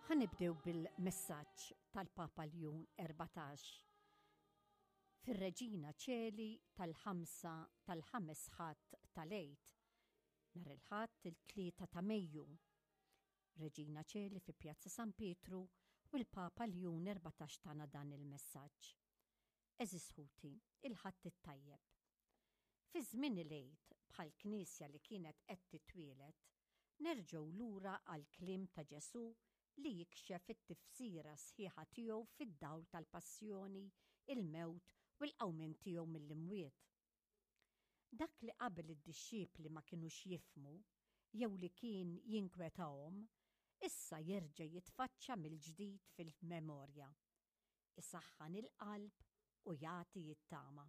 Ħanibdew bil-messaġġ tal-Papa Ljun 14 fir-Reġina Ċeli tal-5 ħadd tal-Għid nhar il-Ħadd il-3 ta' Mejju. Reġina Ċeli fi Pjazza San Pietru u l-Papa Ljun 14 tagħna dan il-messaġġ. Eżis ħuti, il-Ħadd it-tajjeb. Fi żmien il-Għid bħal Knisja li kienet qed titwielet, nerġgħu lura għall-kliem ta' Ġesu li jikxef it-tifsira sħiħa tiegħu fid-dawl tal-passjoni, il-mewt u l-qawmien tiegħu mill-imwiet. Dak li qabel id-dixxiepli ma kinux jifhmu jew li kien jinkwetahom, issa jerġa' jitfaċċa mill-ġdid fil-memorja, isaħħan il-qalb u jagħti it-tama.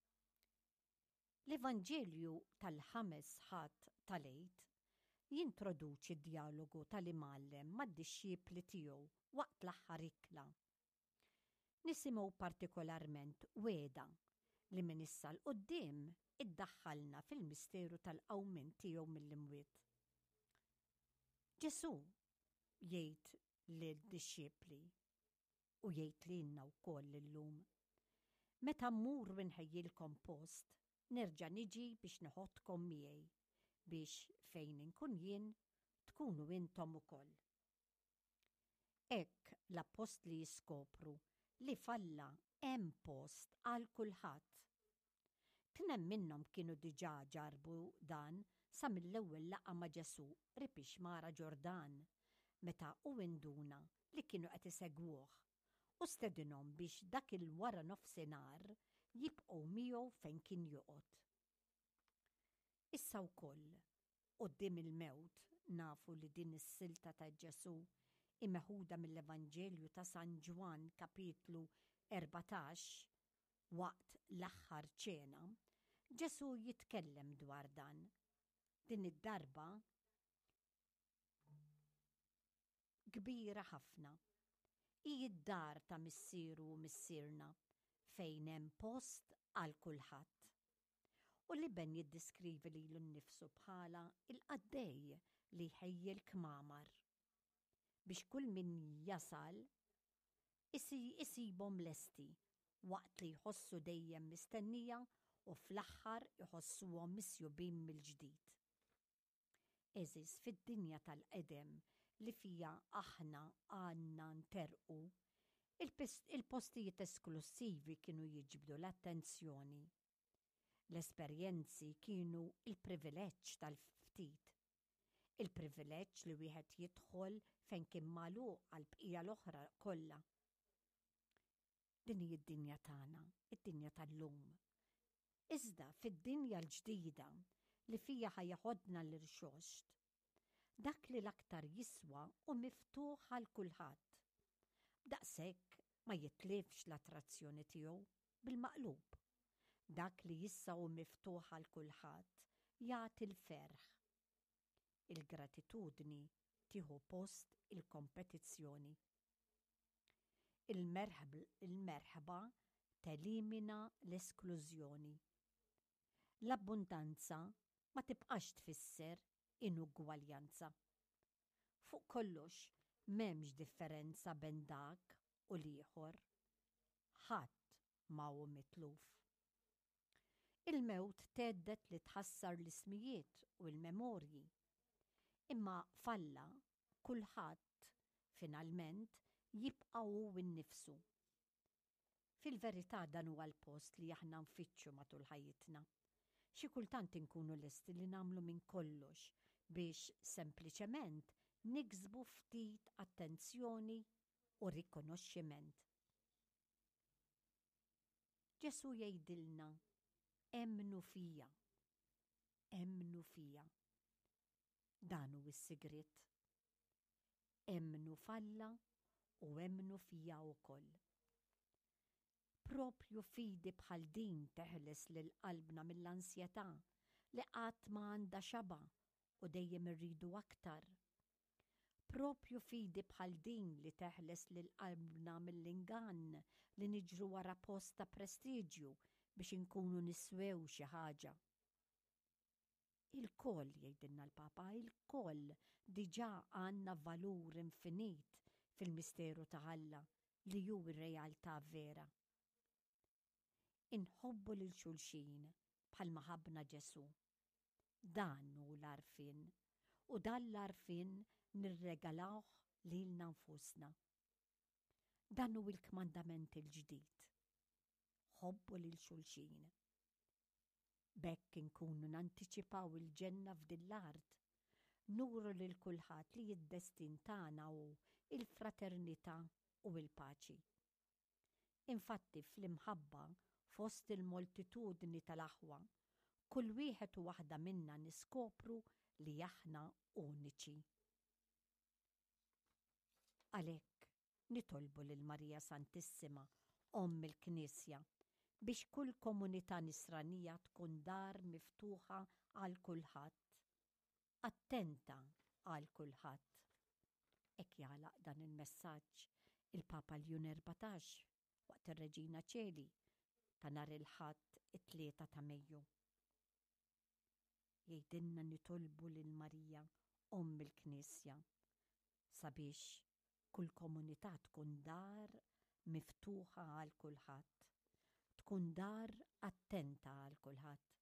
L-Evanġelju tal-5 ħadd tal-Għid jintroduċi d-dialogu tal-imgħallem mad-dixxiepli tiegħu waqt l-aħħar ikla. Nisimgħu partikolarment weda li minn issa l-qudiem iddaħħalna fil-misteru tal-qawmien tiegħu mill-imwiet. Ġesu jgħid lid-dixxiepli u jgħid lilna wkoll illum: meta mmur u nħejjilkom post, nerġa' niġi biex neħodkom miegħi biex fejn inkun jien tkunu intom ukoll. Hekk l-apostli jiskopru li falla hemm post għal kulħadd. Tnem minnhom kienu diġà ġarbu dan sa mill-ewwel laqgħa ma' Ġesu rib ix-xmara Ġordan, meta hu induna li kienu qed isegwuh u stedinhom biex dak il-wara nofsinhar jibqgħu miegħu fejn kien joqgħod. Issa wkoll quddiem il-mewt nafu li din is-silta ta' Ġesu imeħuda mill-Evanġelju ta' San Ġwan kapitlu 14 waqt l-aħħar ċena, Ġesu jitkellem dwar dan. Din id-darba kbira ħafna. Hi d-dar ta' missieru u missierna fejn hemm post għal kulħadd. U li ben jiddiskrivi lilu nnifsu bħala il-qaddej li jħejjel kmamar biex kull min jasal isibhom lesti waqt li jħossu dejjem mistennija u fl-aħħar iħossuhom misjubin mill-ġdid. Eżis fid-dinja tal-qedem li fija aħna għandna nterqu, il-postijiet esklusivi kienu jiġbdu l-attenzjoni. L-esperjenzi kienu il-privileġġ tal-ftit. Il-privileġġ li wieħed jidħol fejn kien magħluq għall-bqija l-oħra kollha. Din hi d-dinja tagħna, id-dinja tal-lum. Iżda fid-dinja l-ġdida li fija ħajjaħodna l-irxoxt, dak li l-aktar jiswa u miftuħ għal kulħadd. Daqshekk ma jitlifx l-attrazzjoni tiegħu bil-maqlub. Dak li jissa u miftuħ għal kulħadd jagħti l-ferħ. Il-gratitudni tieħu post il-kompetizzjoni. Il-merħba telimina l-esklużjoni. L-abbundanza ma tibqax tfisser inugwaljanza. Fuq kollox m'hemmx differenza bejn dak u l-ieħor. Ħadd ma hu mitluf. Il-mewt teddet li tħassar l-ismijiet u l-memorji. Imma falla kulħadd finalment jibqa' hu nnifsu. Fil-verità dan huwa l-post li aħna nfittxu matul ħajjitna. Xi kultant inkunu lesti li nagħmlu minn kollox biex sempliċement niksbu ftit attenzjoni u rikonoxximent. Ġesu jgħidilna: Emmnu fija. Emmnu fija. Dan hu s-sigriet. Emmnu falla u emmnu fija wkoll. Propju fidi bħal din teħles lil qalbna mill-ansjetà li qatt ma għandha xaba u dejjem irridu aktar. Propju fidi bħal din li teħles lil qalbna mill-ingann li niġru wara post ta' prestiġju biex inkunu niswew xi ħaġa. Il-koll, jgħidilna l-Papa, il-koll diġà għandna valur infinit fil-misteru ta' Alla li hu r-realtà vera. Inħobbu lil xulxin bħalma ħabbna Ġesu. Dan hu l-għarfien u dan l-għarfien nirregalawh lilna nfusna. Dan hu l-kmandament il-ġdid. Ħobbu lil xulxin. B'hekk inkunu nantiċipaw il-ġenna f'din l-art, nuru lil kulħadd li d-destin tagħna hu il-fraternità u l-paċi. Infatti fl-imħabba fost il-moltitudni tal-aħwa, kull wieħed u waħda minna niskopru li aħna uniċi. Għalhekk nitolbu lil Marija Santissima, Omm il-Knisja, biex kull komunità nisranija tkun dar miftuħa għal kulħadd, attenta għal kulħadd. Hekk jagħlaq dan il-messaġġ il-Papa Leon 14 waqt ir-Reġina Ċeli ta' nhar il-Ħadd it-3 ta' Mejju. Jgħidilna nitolbu lil Marija Omm il-Knisja sabiex kull komunità tkun dar miftuħa għal kulħadd, tkun dar attenta għal kulħadd.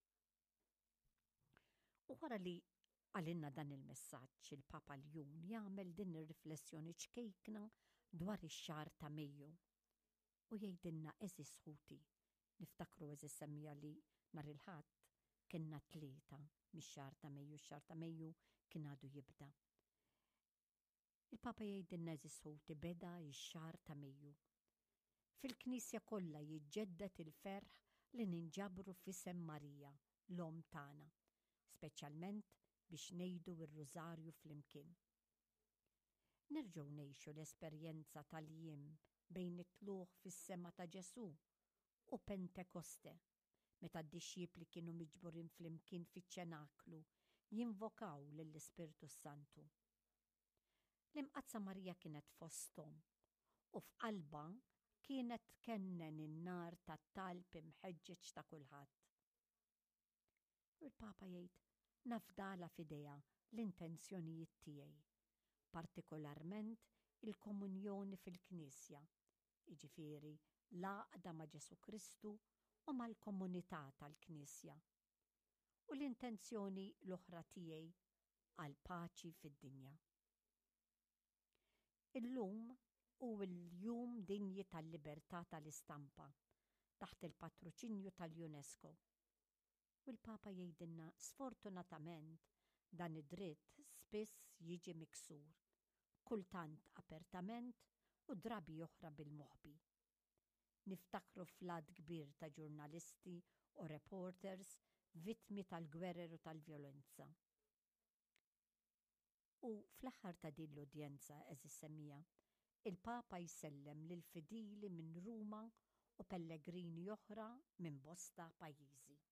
U wara li għalinna dan il-messaġġ il-Papa Leon jagħmel din ir-riflessjoni ċkejkna dwar ix-xahar ta' Mejju. U jgħidilna eżis ħuti, niftakru eżis semmija li nhar il-Ħadd kienna 3 mix-xahar ta' Mejju, x-xahar ta' Mejju kien għadu jibda. Il-Papa jgħidilna eżis ħuti beda x-xahar ta' Mejju. Fil-Knisja kollha jiġġedded il-ferħ li ninġabru f'isem Marija, l-Omm tagħna, speċjalment biex ngħidu r-Rużarju flimkien. Nerġgħu ngħixu l-esperjenza tal-jiem bejn it-tluħ fis-sema ta' Ġesu u Pentekoste, meta d-dixxiepli kienu miġburin flimkien fiċ-ċenaklu jinvokaw lill-Ispirtu Santu. L-imqazza Marija kienet fosthom u f'qalbha kienet tkennen in-nar tat-talb imħeġġeġ ta' kulħadd. U l-Papa jgħid nafdala f'idejha l-intenzjonijiet tiegħi, partikolarment il-komunjoni fil-Knisja, jiġifieri l-għaqda ma' Ġesu Kristu u mal-komunità tal-Knisja, u l-intenzjoni l-oħra tiegħi għal paċi fid-dinja. Illum u l-jum dinji tal-libertà tal-istampa taħt il-patroċinju tal-UNESCO. U l-Papa jgħidilna sfortunatament dan id-dritt spiss jiġi miksur, kultant apertament u drabi oħra bil-moħbi. Niftakru f'lad kbir ta' ġurnalisti u reporters vittmi tal-gwerer u tal-vjolenza. U fl-aħħar ta' din l-udjenza eżis semmija, il-Papa jsellem lil fidili minn Ruma u pellegrini oħra minn bosta pajjiżi.